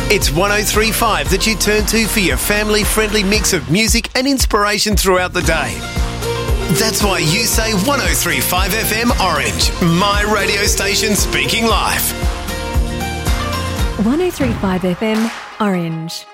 It's 103.5 that you turn to for your family-friendly mix of music and inspiration throughout the day. That's why you say 103.5 FM Orange, my radio station speaking live. 103.5 FM Orange.